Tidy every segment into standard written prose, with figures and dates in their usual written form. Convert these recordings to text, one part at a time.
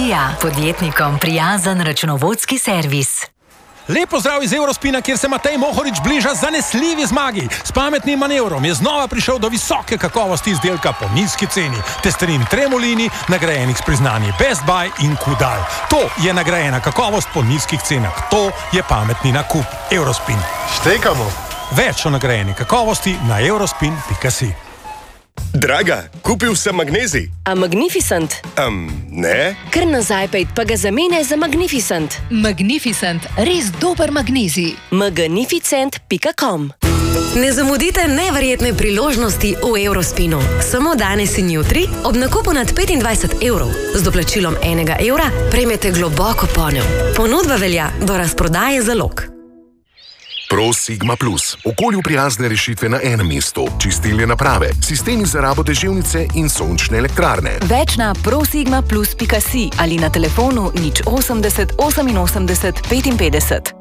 Dija, podjetnikom prijazen računovodski servis. Lep pozdrav iz Eurospina, kjer se Matej Mohorič bliža zanesljivi zmagi. S pametnim manevrom je znova prišel do visoke kakovosti izdelka po nizki ceni. Testerin Tremolini, nagrajenih s priznanji Best Buy in Kudal. To je nagrajena kakovost po nizkih cenah. To je pametni nakup. Eurospin. Štekamo. Več o nagrajeni kakovosti na eurospin.si. Draga, kupil sem magnezij. A Magnificent? Ne. Kar nazaj pejt, pa ga zamene za Magnificent. Magnificent, res dober magnezij. Magnificent.com. Ne zamudite neverjetne priložnosti v Eurospinu. Samo danes in jutri ob nakupu nad 25 evrov. Z doplačilom 1 evra prejmete globoko ponev. Ponudba velja do razprodaje zalog. Pro Sigma Plus. Okolju prijazne rešitve na enem mestu. Čistilne naprave, sistemi za rabo deževnice in sončne elektrarne. Več na prosigmaplus.si ali na telefonu 080 88 55.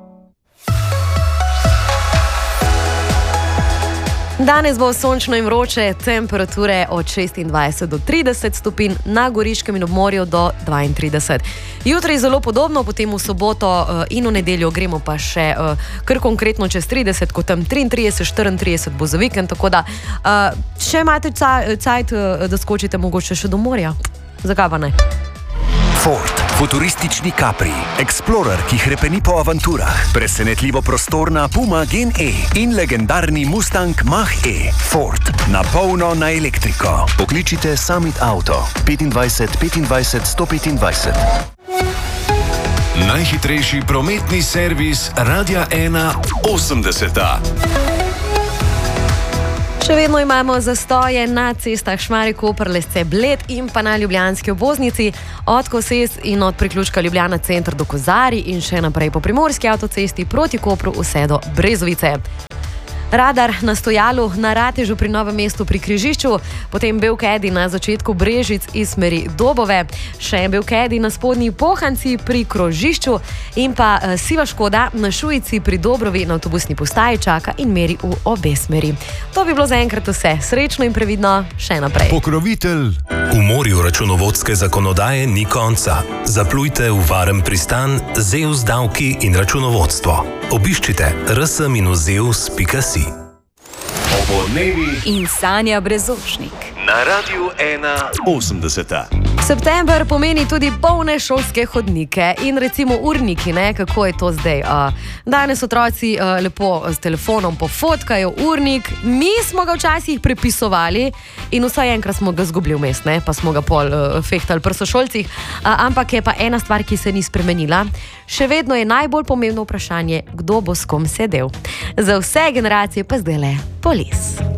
Danes bo sončno in vroče, temperature od 26 do 30 stopinj, na Goriškem in ob morju do 32. Jutri zelo podobno, potem v soboto in v nedeljo gremo pa še kar konkretno čez 30, kot tam 33, 34 bo za vikend, tako da še imate cajt, da skočite mogoče še do morja. Zakaj pa ne? Ford, futuristični Capri, Explorer, ki hrepeni po avanturah, presenetljivo prostorna Puma Gen E in legendarni Mustang Mach-E. Ford, na polno na elektriko. Pokličite Summit Auto 25 25 125. Najhitrejši prometni servis Radia 1 80. Še vedno imamo zastoje na cestah Šmarje-Koper-Lesce Bled in pa na ljubljanski obvoznici od Koses in od priključka Ljubljana center do Kozarij in še naprej po primorski avtocesti proti Kopru vse do Brezovice. Radar na stojalu na Ratežu pri Novem mestu pri križišču, potem Belkedi na začetku Brežic iz smeri Dobove, še Belkedi na spodnji Pohanci pri krožišču in pa siva škoda na Šujici pri Dobrovi na avtobusni postaji čaka in meri v obe smeri. To bi bilo zaenkrat vse. Srečno in previdno še naprej. Pokrovitelj. V morju računovodske zakonodaje ni konca. Zaplujte v varen pristan ZEUS davki in računovodstvo. Obiščite rs-zeus.si. In Sanja Brezošnik. Na Radiu 1 80. September pomeni tudi polne šolske hodnike in recimo urniki, ne, kako je to zdaj. Danes otroci lepo s telefonom pofotkajo urnik, mi smo ga včasih prepisovali in vsaj enkrat smo ga zgubili vmes, ne, pa smo ga pol fehtali pri sošolcih, ampak je pa ena stvar, ki se ni spremenila. Še vedno je najbolj pomembno vprašanje, kdo bo s kom sedel. Za vse generacije pa zdaj le polis.